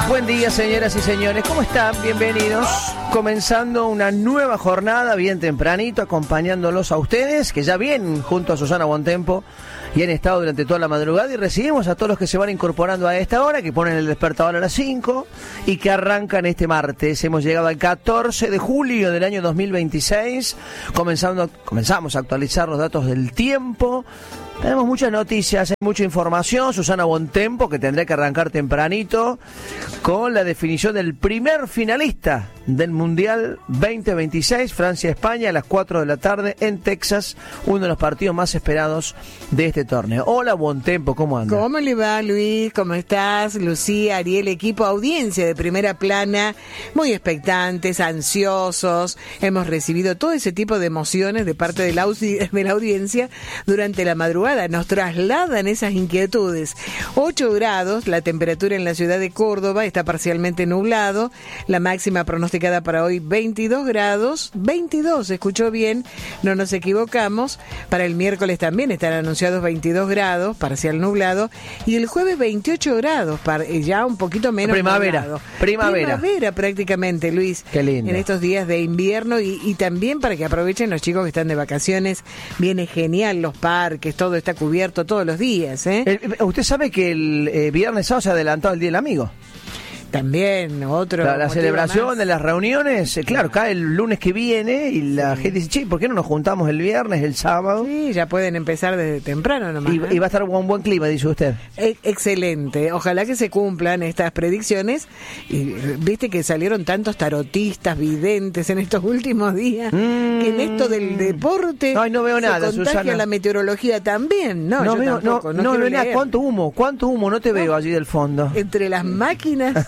Buen día, señoras y señores, ¿cómo están? Bienvenidos. Comenzando una nueva jornada bien tempranito, acompañándolos a ustedes, que ya vienen junto a Susana Bontempo y han estado durante toda la madrugada, y recibimos a todos los que se van incorporando a esta hora, que ponen el despertador a las 5 y que arrancan este martes. Hemos llegado al 14 de julio del año 2026, comenzamos a actualizar los datos del tiempo. Tenemos muchas noticias, hay mucha información. Susana Bontempo, que tendrá que arrancar tempranito con la definición del primer finalista del Mundial 2026, Francia-España, a las 4 de la tarde en Texas, uno de los partidos más esperados de este torneo. Hola, Bontempo, ¿cómo anda? ¿Cómo le va, Luis? ¿Cómo estás? Lucía, Ariel, equipo, audiencia de Primera Plana, muy expectantes, ansiosos. Hemos recibido todo ese tipo de emociones de parte de la audiencia durante la madrugada. Nos trasladan esas inquietudes. 8 grados, la temperatura en la ciudad de Córdoba, está parcialmente nublado. La máxima pronosticada para hoy, 22 grados. 22, escuchó bien, no nos equivocamos. Para el miércoles también están anunciados 22 grados, parcial nublado. Y el jueves 28 grados, ya un poquito menos nublado. Primavera prácticamente, Luis. Qué lindo. En estos días de invierno y también para que aprovechen los chicos que están de vacaciones. Viene genial los parques, todo está cubierto todos los días, ¿eh? Usted sabe que el viernes sábado se ha adelantado el Día del Amigo. También otro. La celebración de las reuniones, claro, cae el lunes que viene y la gente dice, che, ¿por qué no nos juntamos el viernes, el sábado? Sí, ya pueden empezar desde temprano nomás. Y va a estar un buen clima, dice usted. Excelente, ojalá que se cumplan estas predicciones. Y viste que salieron tantos tarotistas, videntes en estos últimos días, que en esto del deporte no veo nada, se contagia Susana. La meteorología también. No veo nada. ¿Cuánto humo? No te veo allí del fondo. Entre las máquinas,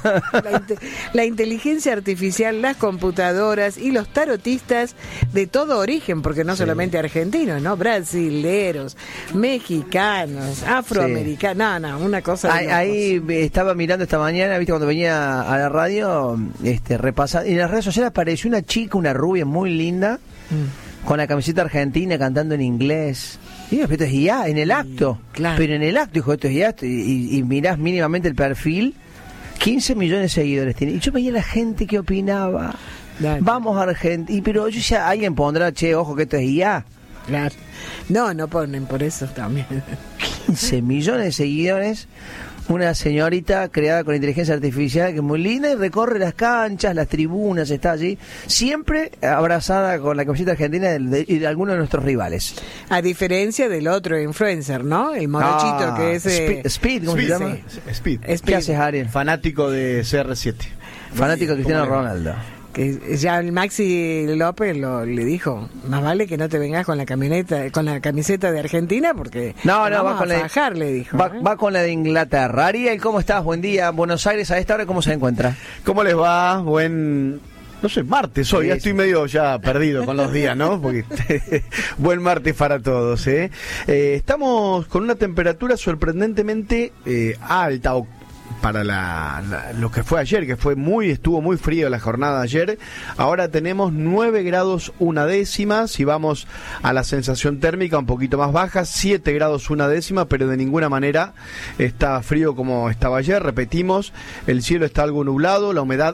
la inteligencia artificial, las computadoras y los tarotistas de todo origen, porque no solamente argentinos, ¿no? Brasileros, mexicanos, afroamericanos, una cosa. Ahí estaba mirando esta mañana, viste, cuando venía a la radio, repasando, y en las redes sociales apareció una chica, una rubia muy linda, con la camiseta argentina cantando en inglés. Y esto es IA, en el acto. Claro. Pero en el acto, dijo, esto es IA, y mirás mínimamente el perfil. 15 millones de seguidores tiene. Y yo veía a la gente que opinaba. Claro. Vamos a Argentina. Pero yo decía, alguien pondrá, che, ojo que esto es IA. Claro. No ponen por eso también. 15 millones de seguidores. Una señorita creada con inteligencia artificial que es muy linda y recorre las canchas, las tribunas, está allí, siempre abrazada con la camiseta argentina y de alguno de nuestros rivales. A diferencia del otro influencer, ¿no? El morochito que es... Speed, ¿cómo se llama? Speed. ¿Qué haces, Ariel? Fanático de CR7. Fanático de Cristiano Ronaldo. Que ya el Maxi López le dijo, más vale que no te vengas con la camiseta de Argentina porque va con fajar, le dijo. Va con la de Inglaterra. Ariel, ¿cómo estás? Buen día. Buenos Aires, a esta hora, ¿cómo se encuentra? ¿Cómo les va? Martes hoy, ya estoy medio perdido con los días, ¿no? Porque buen martes para todos, ¿eh? Estamos con una temperatura sorprendentemente alta, para lo que fue ayer, que estuvo muy frío la jornada de ayer. Ahora tenemos 9 grados 1/10, si vamos a la sensación térmica un poquito más baja, 7 grados 1/10, pero de ninguna manera está frío como estaba ayer. Repetimos, el cielo está algo nublado, la humedad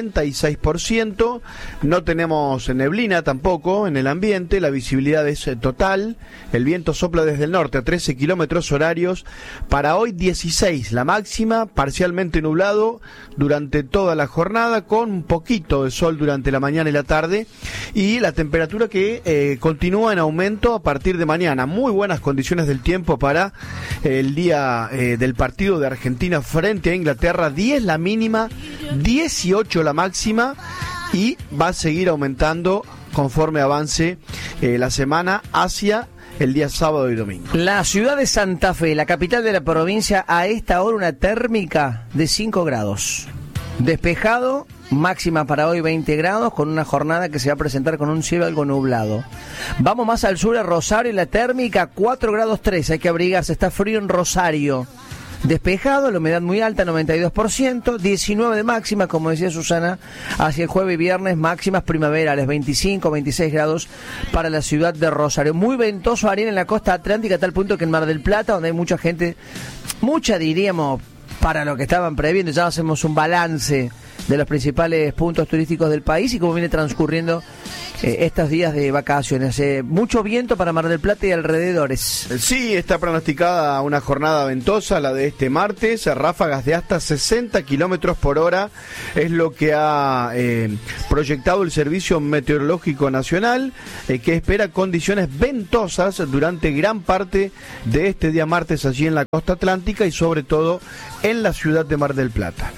86%, no tenemos neblina tampoco en el ambiente, la visibilidad es total, el viento sopla desde el norte a 13 kilómetros horarios, para hoy 16, la máxima, parcialmente nublado durante toda la jornada, con un poquito de sol durante la mañana y la tarde, y la temperatura que continúa en aumento a partir de mañana. Muy buenas condiciones del tiempo para el día del partido de Argentina frente a Inglaterra. 10 la mínima, 18 la máxima, y va a seguir aumentando conforme avance la semana hacia el día sábado y domingo. La ciudad de Santa Fe, la capital de la provincia, a esta hora una térmica de 5 grados. Despejado, máxima para hoy 20 grados, con una jornada que se va a presentar con un cielo algo nublado. Vamos más al sur, a Rosario, y la térmica 4 grados 3, hay que abrigarse, está frío en Rosario. Despejado, la humedad muy alta, 92%, 19 de máxima, como decía Susana, hacia el jueves y viernes, máximas primaverales, 25, 26 grados para la ciudad de Rosario. Muy ventoso, Ariel, en la costa atlántica, a tal punto que en Mar del Plata, donde hay mucha gente, diríamos, para lo que estaban previendo. Ya hacemos un balance de los principales puntos turísticos del país y cómo viene transcurriendo estos días de vacaciones. Mucho viento para Mar del Plata y alrededores. Sí, está pronosticada una jornada ventosa, la de este martes, ráfagas de hasta 60 kilómetros por hora, es lo que ha proyectado el Servicio Meteorológico Nacional, que espera condiciones ventosas durante gran parte de este día martes allí en la costa atlántica y sobre todo en la ciudad de Mar del Plata.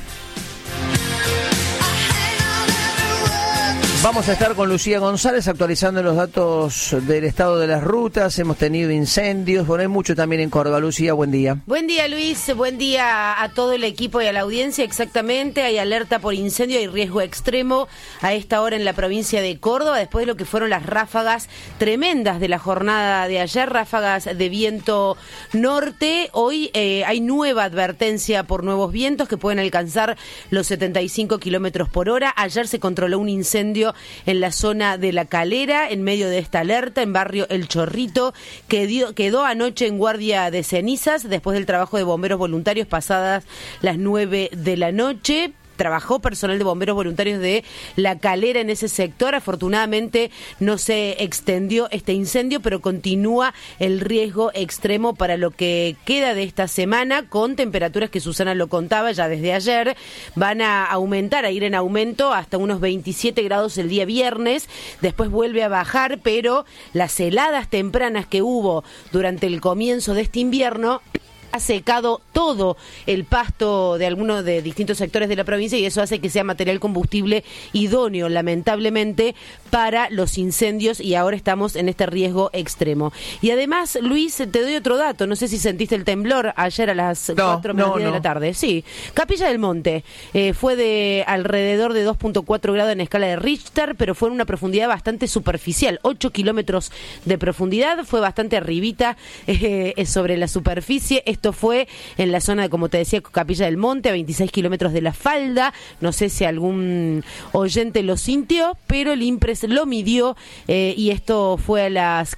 Vamos a estar con Lucía González actualizando los datos del estado de las rutas. Hemos tenido incendios, bueno, hay mucho también en Córdoba. Lucía, buen día. Buen día, Luis, buen día a todo el equipo y a la audiencia. Exactamente, hay alerta por incendio y riesgo extremo a esta hora en la provincia de Córdoba, después de lo que fueron las ráfagas tremendas de la jornada de ayer, ráfagas de viento norte. Hoy hay nueva advertencia por nuevos vientos que pueden alcanzar los 75 kilómetros por hora. Ayer se controló un incendio en la zona de La Calera, en medio de esta alerta, en barrio El Chorrito, que quedó anoche en guardia de cenizas después del trabajo de bomberos voluntarios pasadas las 9 de la noche. Trabajó personal de bomberos voluntarios de La Calera en ese sector. Afortunadamente no se extendió este incendio, pero continúa el riesgo extremo para lo que queda de esta semana, con temperaturas que Susana lo contaba ya desde ayer, van a aumentar, a ir en aumento hasta unos 27 grados el día viernes, después vuelve a bajar, pero las heladas tempranas que hubo durante el comienzo de este invierno ha secado todo el pasto de algunos de distintos sectores de la provincia y eso hace que sea material combustible idóneo, lamentablemente, para los incendios, y ahora estamos en este riesgo extremo. Y además, Luis, te doy otro dato, no sé si sentiste el temblor ayer a las 4:30 de la tarde. Sí, Capilla del Monte fue de alrededor de 2.4 grados en escala de Richter, pero fue en una profundidad bastante superficial, 8 kilómetros de profundidad, fue bastante arribita sobre la superficie. Esto fue en la zona de, como te decía, Capilla del Monte, a 26 kilómetros de La Falda. No sé si algún oyente lo sintió, pero el INPRES lo midió y esto fue a las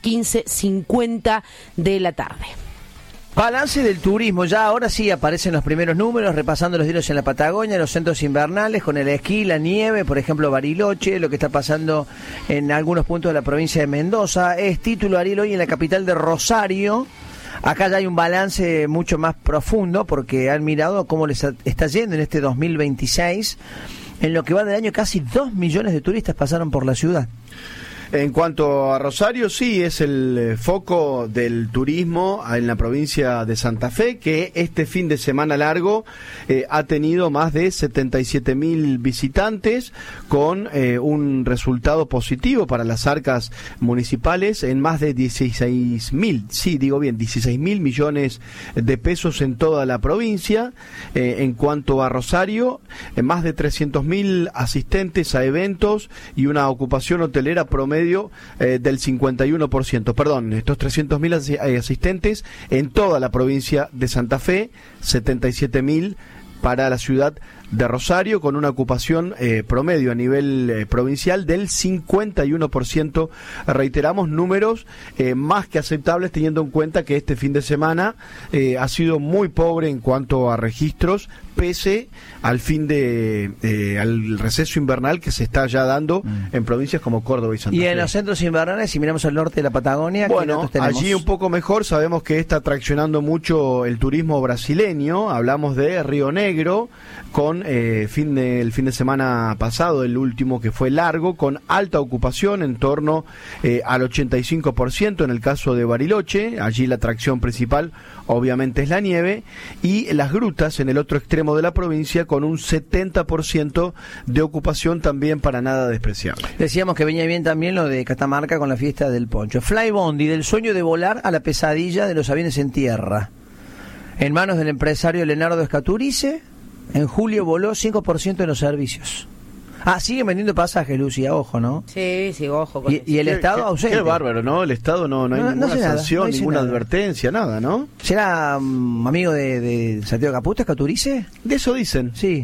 15:50 de la tarde. Balance del turismo, ya ahora sí aparecen los primeros números, repasando los diarios en la Patagonia, los centros invernales, con el esquí, la nieve, por ejemplo Bariloche, lo que está pasando en algunos puntos de la provincia de Mendoza. Es título, Ariel, hoy en la capital de Rosario. Acá ya hay un balance mucho más profundo porque han mirado cómo les está yendo en este 2026. En lo que va del año, casi 2 millones de turistas pasaron por la ciudad. En cuanto a Rosario, sí, es el foco del turismo en la provincia de Santa Fe, que este fin de semana largo ha tenido más de 77.000 visitantes, con un resultado positivo para las arcas municipales en más de 16.000, sí, digo bien, 16.000 millones de pesos en toda la provincia. En cuanto a Rosario, más de 300.000 asistentes a eventos y una ocupación hotelera promedio del 51%. Perdón, estos 300.000 asistentes en toda la provincia de Santa Fe, 77.000 para la ciudad de Rosario, con una ocupación promedio a nivel provincial del 51%. Reiteramos, números más que aceptables, teniendo en cuenta que este fin de semana ha sido muy pobre en cuanto a registros, pese al fin de al receso invernal que se está ya dando en provincias como Córdoba y Santa Fe. Y en los centros invernales, si miramos al norte de la Patagonia, bueno, allí un poco mejor. Sabemos que está traccionando mucho el turismo brasileño. Hablamos de Río Negro, con el fin de semana pasado, el último, que fue largo, con alta ocupación en torno al 85% en el caso de Bariloche. Allí la atracción principal obviamente es la nieve, y las grutas en el otro extremo de la provincia, con un 70% de ocupación, también para nada despreciable. Decíamos que venía bien también lo de Catamarca con la fiesta del poncho. Flybondi, del sueño de volar a la pesadilla de los aviones en tierra. En manos del empresario Leonardo Escaturice, en julio voló 5% en los servicios. Siguen vendiendo pasajes, Lucía, ojo, ¿no? Sí, ojo. Y el Estado ausente. Qué bárbaro, ¿no? El Estado no hay ninguna sanción, ninguna advertencia, nada, ¿no? ¿Será amigo de Santiago Caputo, Escaturice? De eso dicen. Sí.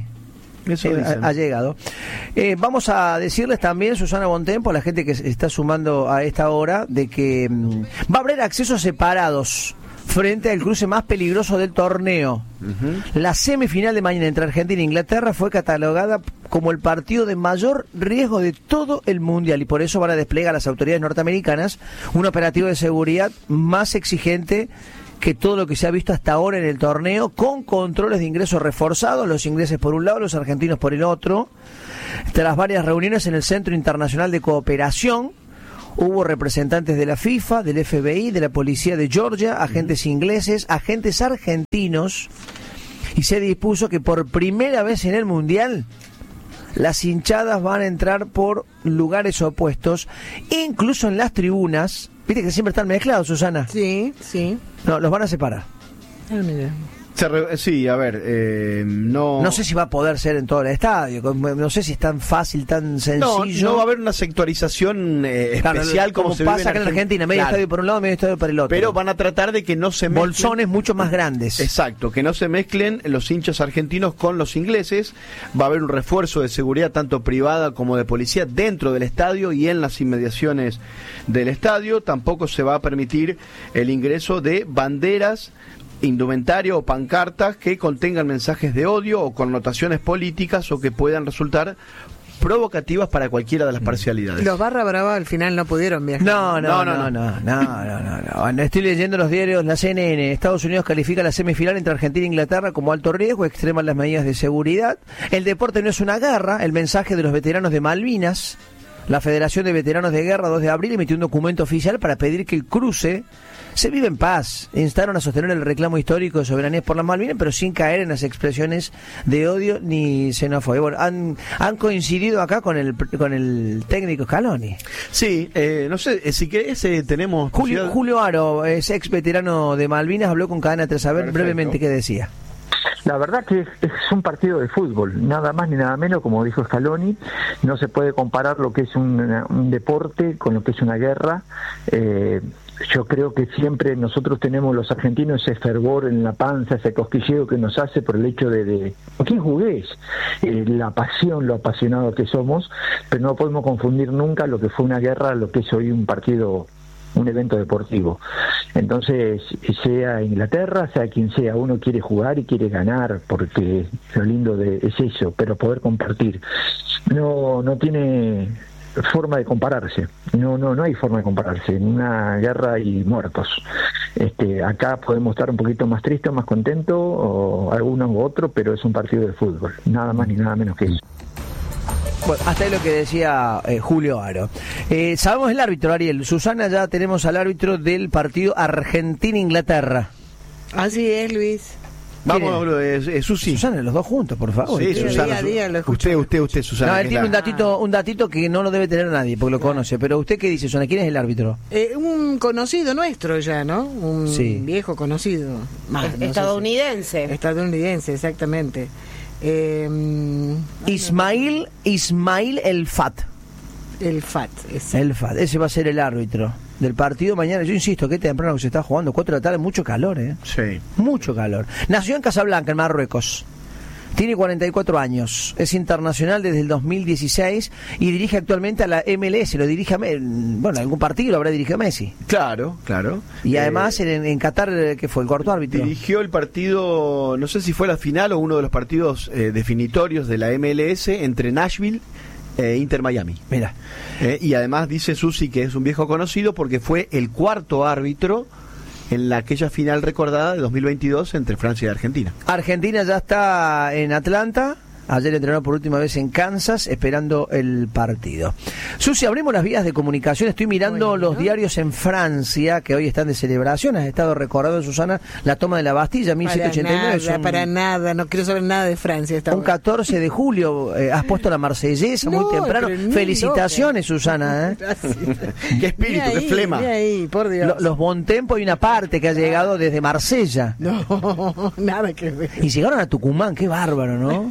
Ha llegado. Vamos a decirles también, Susana Bontempo, a la gente que se está sumando a esta hora, de que va a haber accesos separados frente al cruce más peligroso del torneo. La semifinal de mañana entre Argentina e Inglaterra fue catalogada como el partido de mayor riesgo de todo el mundial y por eso van a desplegar las autoridades norteamericanas un operativo de seguridad más exigente que todo lo que se ha visto hasta ahora en el torneo, con controles de ingresos reforzados, los ingleses por un lado, los argentinos por el otro. Tras varias reuniones en el Centro Internacional de Cooperación, hubo representantes de la FIFA, del FBI, de la Policía de Georgia, agentes ingleses, agentes argentinos, y se dispuso que por primera vez en el Mundial las hinchadas van a entrar por lugares opuestos, incluso en las tribunas. Viste que siempre están mezclados, Susana. Sí, sí. No, los van a separar. Ah, mira. Sí, a ver, no sé si va a poder ser en todo el estadio, no sé si es tan fácil, tan sencillo. No va a haber una sectorización especial como se pasa acá en Argentina, medio estadio por un lado, medio estadio para el otro. Pero van a tratar de que no se mezclen bolsones mucho más grandes. Exacto, que no se mezclen los hinchas argentinos con los ingleses. Va a haber un refuerzo de seguridad tanto privada como de policía dentro del estadio y en las inmediaciones del estadio. Tampoco se va a permitir el ingreso de banderas, indumentario o pancartas que contengan mensajes de odio o connotaciones políticas o que puedan resultar provocativas para cualquiera de las parcialidades. Los barra brava al final no pudieron viajar. No. Estoy leyendo los diarios, la CNN. Estados Unidos califica la semifinal entre Argentina e Inglaterra como alto riesgo, extreman las medidas de seguridad. El deporte no es una guerra, el mensaje de los veteranos de Malvinas. La Federación de Veteranos de Guerra, 2 de abril, emitió un documento oficial para pedir que el cruce se vive en paz. Instaron a sostener el reclamo histórico de soberanía por las Malvinas, pero sin caer en las expresiones de odio ni xenofobia. Bueno, han coincidido acá con el técnico Scaloni. Sí, no sé, si querés tenemos... Julio Aro, es ex veterano de Malvinas, habló con Cadena 3, a ver brevemente qué decía. La verdad que es un partido de fútbol, nada más ni nada menos, como dijo Scaloni. No se puede comparar lo que es un deporte con lo que es una guerra. Yo creo que siempre nosotros tenemos los argentinos ese fervor en la panza, ese cosquilleo que nos hace por el hecho de ¿con quién jugués? La pasión, lo apasionado que somos, pero no podemos confundir nunca lo que fue una guerra, lo que es hoy un partido, un evento deportivo. Entonces, sea Inglaterra, sea quien sea, uno quiere jugar y quiere ganar, porque lo lindo es eso, pero poder compartir. No tiene forma de compararse. No hay forma de compararse. En una guerra hay muertos. Acá podemos estar un poquito más tristes, más contentos, o alguno u otro, pero es un partido de fútbol. Nada más ni nada menos que eso. Bueno, hasta ahí lo que decía Julio Aro. Sabemos el árbitro, Ariel. Susana, ya tenemos al árbitro del partido Argentina-Inglaterra. Así es, Luis. Vamos, Susi. Susana, los dos juntos, por favor. Sí, Susana. Usted, Susana. No, él tiene un datito que no lo debe tener nadie, porque lo conoce. Pero usted, ¿qué dice, Susana? ¿Quién es el árbitro? Un conocido nuestro ya, ¿no? Un viejo conocido. Estadounidense. Estadounidense, exactamente. Ismail El Fat. El Fat, ese va a ser el árbitro del partido mañana. Yo insisto, qué temprano que se está jugando, 4 de la tarde, mucho calor, Sí. Mucho calor. Nació en Casablanca, en Marruecos. Tiene 44 años, es internacional desde el 2016 y dirige actualmente a la MLS, lo dirige algún partido lo habrá dirigido a Messi. Claro. Y además en Qatar, ¿qué fue? El cuarto árbitro. Dirigió el partido, no sé si fue la final o uno de los partidos definitorios de la MLS entre Nashville Inter Miami. Mira. Y además dice Susi que es un viejo conocido porque fue el cuarto árbitro en aquella final recordada de 2022 entre Francia y Argentina. Argentina ya está en Atlanta. Ayer entrenó por última vez en Kansas, esperando el partido. Susi, abrimos las vías de comunicación. Estoy mirando los diarios en Francia, que hoy están de celebración. Has estado recordando, Susana, la toma de la Bastilla, 1789. Para nada, no quiero saber nada de Francia. Un 14 de julio, has puesto la Marsellesa muy temprano. Felicitaciones, Susana. Qué espíritu, qué flema. Ahí, por Dios. Los Bontempo, hay una parte que ha llegado desde Marsella. No, nada que ver. Y llegaron a Tucumán, qué bárbaro, ¿no?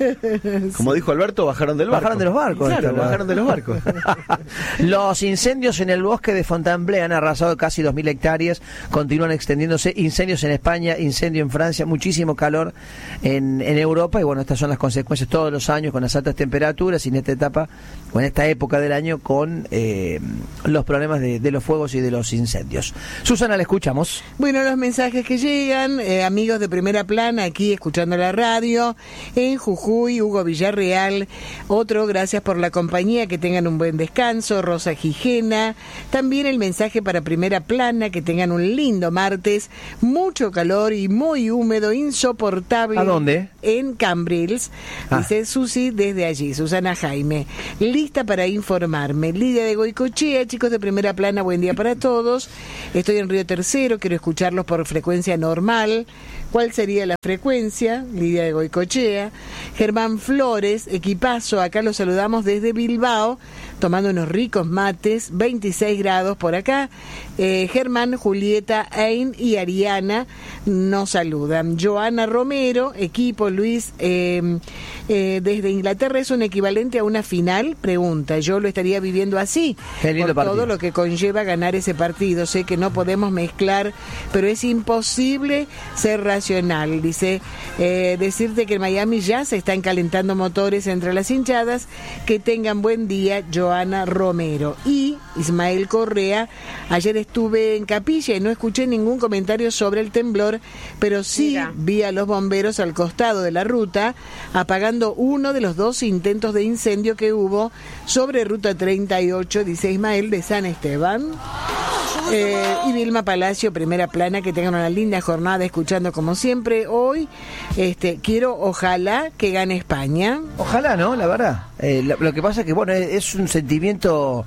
Como dijo Alberto, bajaron del barco. Bajaron de los barcos. Claro, bajaron de los barcos. Los incendios en el bosque de Fontainebleau han arrasado casi 2.000 hectáreas, continúan extendiéndose, incendios en España, incendio en Francia, muchísimo calor en Europa, y bueno, estas son las consecuencias todos los años con las altas temperaturas y en esta etapa, o en esta época del año, con los problemas de los fuegos y de los incendios. Susana, la escuchamos. Bueno, los mensajes que llegan, amigos de Primera Plana, aquí escuchando la radio, en Jujuy, Hugo Villarreal, otro, gracias por la compañía, que tengan un buen descanso, Rosa Gijena, también el mensaje para Primera Plana, que tengan un lindo martes, mucho calor y muy húmedo, insoportable. ¿A dónde? En Cambrils, dice Susi desde allí, Susana Jaime, lista para informarme. Lidia de Goicochea, chicos de Primera Plana, buen día para todos, estoy en Río Tercero, quiero escucharlos por frecuencia normal. ¿Cuál sería la frecuencia? Lidia de Goicochea. Germán Flores, equipazo, acá los saludamos desde Bilbao, tomando unos ricos mates, 26 grados por acá. Germán, Julieta, Ain y Ariana nos saludan. Joana Romero, equipo Luis, desde Inglaterra, ¿es un equivalente a una final? Pregunta, yo lo estaría viviendo así, Qué lindo por partido. todo lo que conlleva ganar ese partido. Sé que no podemos mezclar, pero es imposible ser racional. Dice, decirte que en Miami ya se están calentando motores entre las hinchadas. Que tengan buen día, Joana Romero. Y Ismael Correa, ayer estuve en Capilla y no escuché ningún comentario sobre el temblor, pero sí vi a los bomberos al costado de la ruta apagando uno de los 2 intentos de incendio que hubo sobre Ruta 38, dice Ismael, de San Esteban. Y Vilma Palacio, Primera Plana, que tengan una linda jornada escuchando como siempre. Hoy quiero, ojalá que gane España. Ojalá, ¿no? La verdad. Lo que pasa es que, bueno, es un sentimiento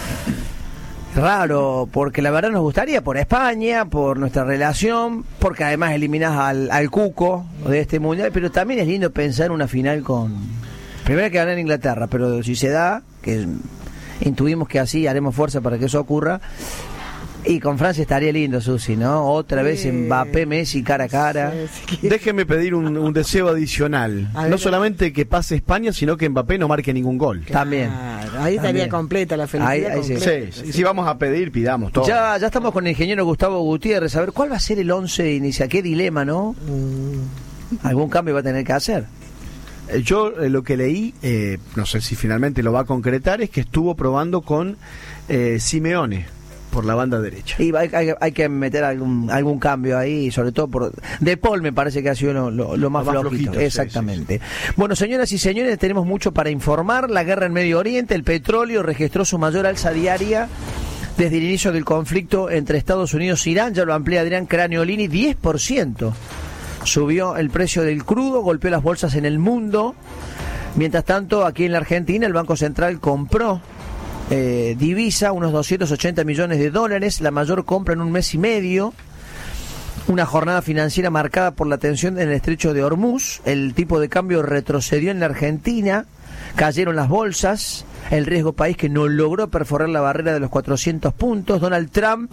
raro, porque la verdad nos gustaría por España, por nuestra relación, porque además eliminás al cuco de este mundial, pero también es lindo pensar una final con... Primero que ganar en Inglaterra, pero si se da, que intuimos que así haremos fuerza para que eso ocurra. Y con Francia estaría lindo, Susi, ¿no? Otra vez Mbappé, Messi, cara a cara. Déjeme pedir un deseo adicional. No solamente que pase España, sino que Mbappé no marque ningún gol. También. Ahí estaría completa la felicidad. Ahí completa. Sí, si vamos a pedir, pidamos todo. Ya estamos con el ingeniero Gustavo Gutiérrez. A ver, ¿cuál va a ser el 11 inicial? Qué dilema, ¿no? Algún cambio va a tener que hacer. Yo lo que leí, no sé si finalmente lo va a concretar, es que estuvo probando con Simeone por la banda derecha. Y hay que meter algún cambio ahí, sobre todo por De Paul, me parece que ha sido lo más flojito. Exactamente. Sí. Bueno, señoras y señores, tenemos mucho para informar. La guerra en Medio Oriente, el petróleo registró su mayor alza diaria desde el inicio del conflicto entre Estados Unidos e Irán. Ya lo amplía Adrián Craniolini, 10%. Subió el precio del crudo, golpeó las bolsas en el mundo. Mientras tanto, aquí en la Argentina, el Banco Central compró divisa, unos 280 millones de dólares, la mayor compra en un mes y medio. Una jornada financiera marcada por la tensión en el estrecho de Hormuz. El tipo de cambio retrocedió en la Argentina, cayeron las bolsas, el riesgo país que no logró perforar la barrera de los 400 puntos. Donald Trump,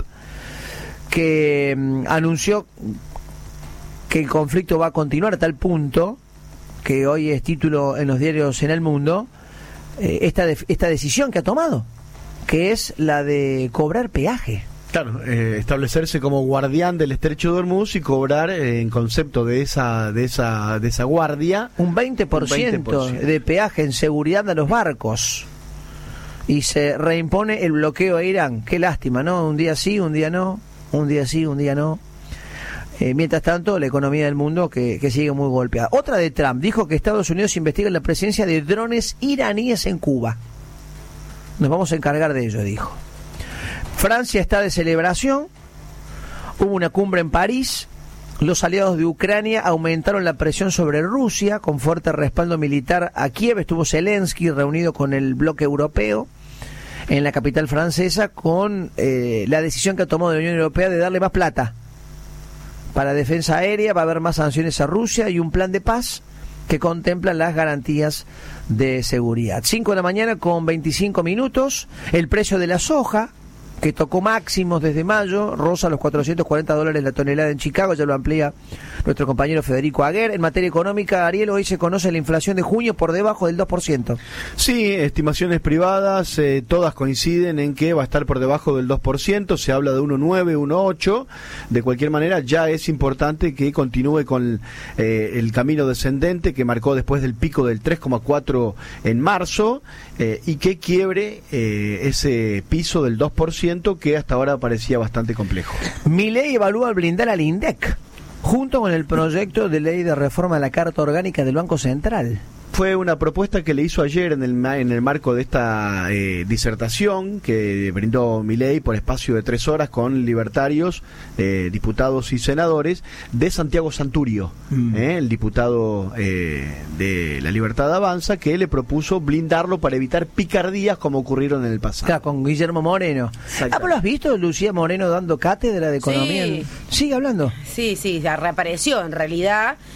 que anunció que el conflicto va a continuar a tal punto que hoy es título en los diarios en el mundo, esta decisión que ha tomado, que es la de cobrar peaje. Claro, establecerse como guardián del estrecho de Hormuz y cobrar en concepto de esa guardia un 20% de peaje en seguridad a los barcos. Y se reimpone el bloqueo a Irán. Qué lástima, ¿no? Un día sí, un día no. Un día sí, un día no. Mientras tanto, la economía del mundo que sigue muy golpeada. Otra de Trump, dijo que Estados Unidos investiga la presencia de drones iraníes en Cuba. Nos vamos a encargar de ello, dijo. Francia está de celebración. Hubo una cumbre en París. Los aliados de Ucrania aumentaron la presión sobre Rusia con fuerte respaldo militar a Kiev. Estuvo Zelensky reunido con el bloque europeo en la capital francesa con la decisión que ha tomado la Unión Europea de darle más plata para defensa aérea. Va a haber más sanciones a Rusia y un plan de paz que contempla las garantías de seguridad. 5 de la mañana con 25 minutos. El precio de la soja que tocó máximos desde mayo, roza los $440 la tonelada en Chicago, ya lo amplía nuestro compañero Federico Aguer. En materia económica, Ariel, hoy se conoce la inflación de junio por debajo del 2%. Sí, estimaciones privadas, todas coinciden en que va a estar por debajo del 2%, se habla de 1,9, 1,8, de cualquier manera ya es importante que continúe con el camino descendente que marcó después del pico del 3,4 en marzo y que quiebre ese piso del 2% que hasta ahora parecía bastante complejo. Milei evalúa blindar al INDEC junto con el proyecto de ley de reforma de la Carta Orgánica del Banco Central. Fue una propuesta que le hizo ayer en el marco de esta disertación que brindó Milei por espacio de 3 horas con libertarios, diputados y senadores de Santiago Santurio, el diputado de La Libertad Avanza, que le propuso blindarlo para evitar picardías como ocurrieron en el pasado. Claro, con Guillermo Moreno. ¿Lo has visto, Lucía Moreno, dando cátedra de economía? Sí. ¿Sigue hablando? Sí, ya reapareció en realidad.